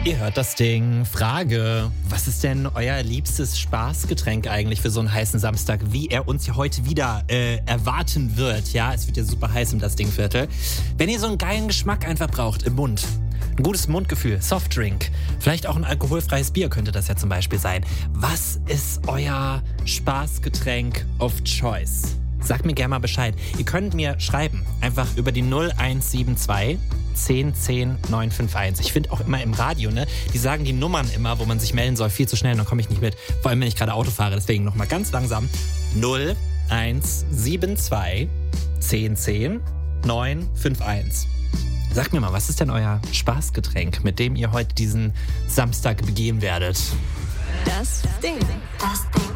Ihr hört das Ding. Frage: Was ist denn euer liebstes Spaßgetränk eigentlich für so einen heißen Samstag, wie er uns ja heute wieder erwarten wird? Ja, es wird ja super heiß im Das Ding-Viertel. Wenn ihr so einen geilen Geschmack einfach braucht im Mund, ein gutes Mundgefühl, Softdrink, vielleicht auch ein alkoholfreies Bier könnte das ja zum Beispiel sein. Was ist euer Spaßgetränk of Choice? Sagt mir gerne mal Bescheid. Ihr könnt mir schreiben, einfach über die 0172 10 10 951. Ich finde auch immer im Radio, ne, die sagen die Nummern immer, wo man sich melden soll, viel zu schnell, dann komme ich nicht mit. Vor allem, wenn ich gerade Auto fahre, deswegen nochmal ganz langsam. 0172 10 10 951. Sagt mir mal, was ist denn euer Spaßgetränk, mit dem ihr heute diesen Samstag begehen werdet? Das Ding. Das Ding.